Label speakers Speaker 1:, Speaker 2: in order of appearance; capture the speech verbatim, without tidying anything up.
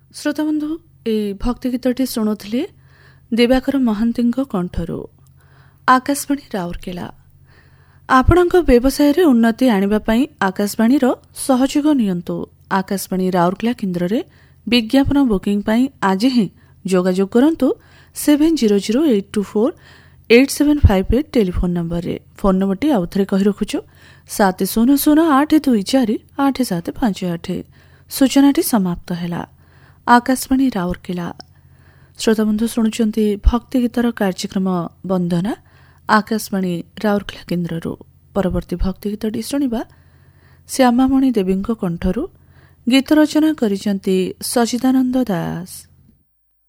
Speaker 1: ଶ୍ରୋତାବନ୍ଧୁ, ଏହି ଭକ୍ତି ଗୀତଟି ଶୁଣୁଥିଲେ ଦିବାକର ମହାନ୍ତିଙ୍କ କଣ୍ଠରୁ। ଆକାଶବାଣୀ ରାଉରକେଲା। ଆପଣଙ୍କ ବ୍ୟବସାୟରେ ଉନ୍ନତି ଆଣିବା ପାଇଁ ଆକାଶବାଣୀର ସହଯୋଗ ନିଅନ୍ତୁ। ଆକାଶବାଣୀ ରାଉରକେଲା କେନ୍ଦ୍ରରେ ବିଜ୍ଞାପନ ବୁକିଂ ପାଇଁ ଆଜି ହିଁ ଯୋଗାଯୋଗ କରନ୍ତୁ seven zero zero eight two four eight seven five eight telephone ନମ୍ବରରେ। ଫୋନ୍ ନମ୍ବରଟି ଆଉଥରେ କହି ରଖୁଛୁ ସାତ ଶୂନ ଶୂନ ଆଠ ଦୁଇ ଚାରି ଆଠ ସାତ ପାଞ୍ଚ ଆଠ। ସୂଚନାଟି ସମାପ୍ତ ହେଲା। ଆକାଶବାଣୀ ରାଉରକେଲା। ଶ୍ରୋତାବନ୍ଧୁ ଶୁଣୁଛନ୍ତି ଭକ୍ତି ଗୀତର କାର୍ଯ୍ୟକ୍ରମ ବନ୍ଦନା ଆକାଶବାଣୀ ରାଉରକେଲା କେନ୍ଦ୍ରରୁ। ପରବର୍ତ୍ତୀ ଭକ୍ତି ଗୀତଟି ଶୁଣିବା ଶ୍ୟାମାମଣି ଦେବୀଙ୍କ କଣ୍ଠରୁ। ଗୀତ ରଚନା କରିଛନ୍ତି ସଚିଦାନନ୍ଦ ଦାସ।